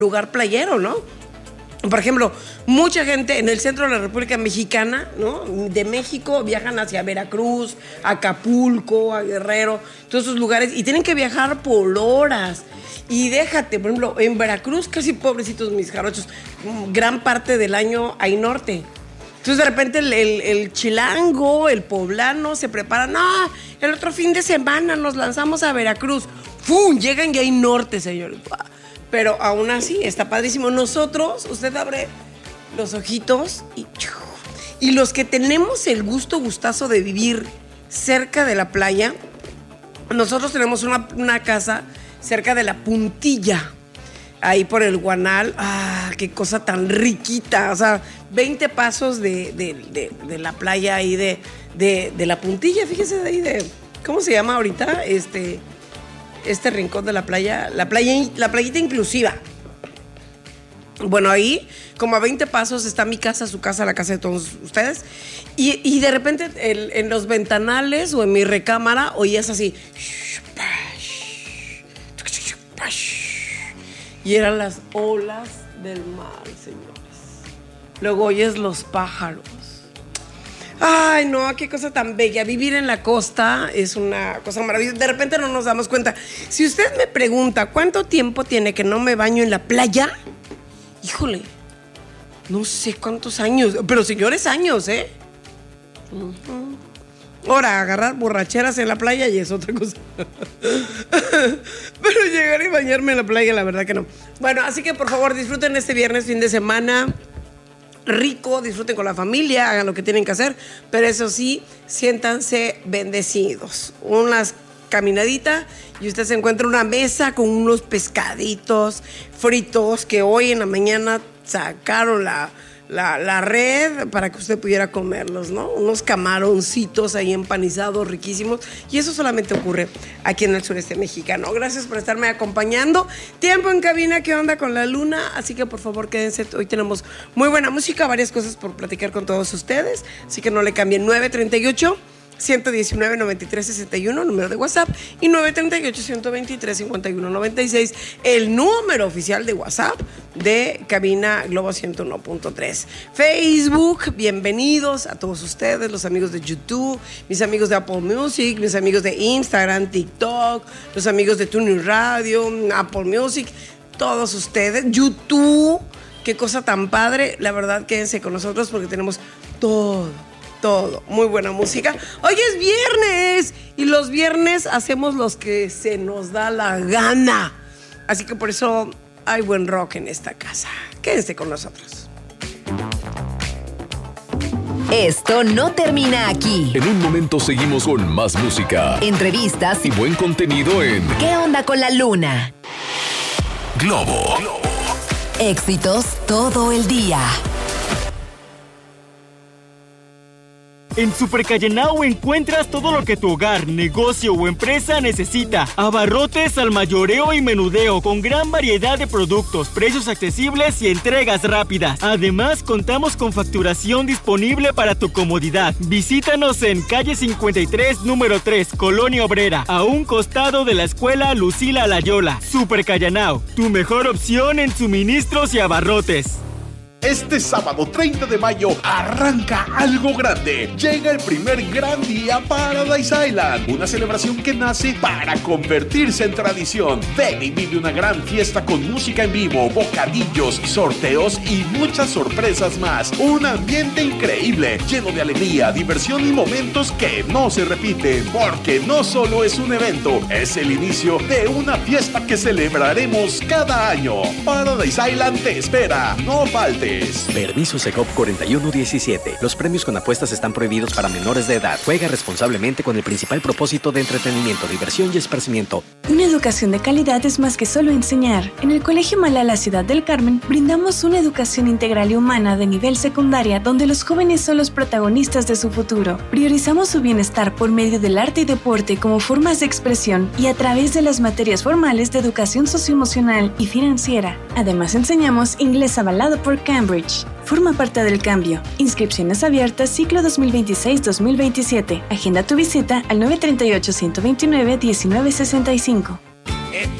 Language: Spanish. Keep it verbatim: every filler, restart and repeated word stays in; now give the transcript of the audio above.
lugar playero, ¿no? Por ejemplo, mucha gente en el centro de la República Mexicana, ¿no? De México viajan hacia Veracruz, Acapulco, a Guerrero, todos esos lugares, y tienen que viajar por horas. Y déjate, por ejemplo, en Veracruz, casi pobrecitos mis jarochos, gran parte del año hay norte. Entonces de repente el, el, el chilango, el poblano se preparan, no, el otro fin de semana nos lanzamos a Veracruz. ¡Fum! Llegan y hay norte, señores. Pero aún así está padrísimo. Nosotros, usted abre los ojitos y, y los que tenemos el gusto, gustazo de vivir cerca de la playa, nosotros tenemos una, una casa cerca de la Puntilla, ahí por el Guanal. ¡Ah, qué cosa tan riquita! O sea, veinte pasos de, de, de, de la playa ahí de, de, de la Puntilla. Fíjese de ahí de... ¿Cómo se llama ahorita? Este... este rincón de la playa, la playa, la playita inclusiva. Bueno, ahí, como a veinte pasos, está mi casa, su casa, la casa de todos ustedes. Y, y de repente, el, en los ventanales o en mi recámara, oías así. Y eran las olas del mar, señores. Luego oyes los pájaros. Ay, no, qué cosa tan bella. Vivir en la costa es una cosa maravillosa. De repente no nos damos cuenta. Si usted me pregunta cuánto tiempo tiene que no me baño en la playa, híjole, no sé cuántos años, pero señores, años, ¿eh? Uh-huh. Ahora, agarrar borracheras en la playa y es otra cosa. Pero llegar y bañarme en la playa, la verdad que no. Bueno, así que por favor disfruten este viernes, fin de semana. Rico, disfruten con la familia, hagan lo que tienen que hacer, pero eso sí, siéntanse bendecidos. Unas caminaditas y usted se encuentra una mesa con unos pescaditos fritos que hoy en la mañana sacaron la, la, la red para que usted pudiera comerlos, ¿no? Unos camaroncitos ahí empanizados, riquísimos. Y eso solamente ocurre aquí en el sureste mexicano. Gracias por estarme acompañando. Tiempo en cabina, ¿qué onda con la luna? Así que por favor quédense, hoy tenemos muy buena música, varias cosas por platicar con todos ustedes. Así que no le cambien. Nueve treinta y ocho, ciento diecinueve, noventa y tres sesenta y uno, número de WhatsApp, y nueve treinta y ocho, ciento veintitrés, cincuenta y uno noventa y seis, el número oficial de WhatsApp de Cabina Globo ciento uno punto tres. Facebook, bienvenidos a todos ustedes, los amigos de YouTube, mis amigos de Apple Music, mis amigos de Instagram, TikTok, los amigos de TuneIn Radio, Apple Music, todos ustedes, YouTube, qué cosa tan padre. La verdad, quédense con nosotros porque tenemos todo. Todo, muy buena música. Hoy es viernes y los viernes hacemos los que se nos da la gana. Así que por eso hay buen rock en esta casa. Quédense con nosotros. Esto no termina aquí. En un momento seguimos con más música, entrevistas y buen contenido en ¿Qué onda con la luna? Globo. Éxitos todo el día. En Super Callenao encuentras todo lo que tu hogar, negocio o empresa necesita. Abarrotes al mayoreo y menudeo con gran variedad de productos, precios accesibles y entregas rápidas. Además, contamos con facturación disponible para tu comodidad. Visítanos en calle cincuenta y tres, número tres, Colonia Obrera, a un costado de la escuela Lucila Layola. Super Callenao, tu mejor opción en suministros y abarrotes. Este sábado treinta de mayo arranca algo grande. Llega el primer gran día Paradise Island, una celebración que nace para convertirse en tradición. Ven y vive una gran fiesta con música en vivo, bocadillos, sorteos y muchas sorpresas más. Un ambiente increíble, lleno de alegría, diversión y momentos que no se repiten, porque no solo es un evento, es el inicio de una fiesta que celebraremos cada año. Paradise Island te espera, no faltes. Permiso Segov cuarenta y uno diecisiete. Los premios con apuestas están prohibidos para menores de edad. Juega responsablemente con el principal propósito de entretenimiento, diversión y esparcimiento. Una educación de calidad es más que solo enseñar. En el Colegio Malala Ciudad del Carmen brindamos una educación integral y humana de nivel secundaria donde los jóvenes son los protagonistas de su futuro. Priorizamos su bienestar por medio del arte y deporte como formas de expresión y a través de las materias formales de educación socioemocional y financiera. Además enseñamos inglés avalado por Cambridge. Forma parte del cambio. Inscripciones abiertas ciclo dos mil veintiséis dos mil veintisiete. Agenda tu visita al nueve treinta y ocho, ciento veintinueve, diecinueve sesenta y cinco.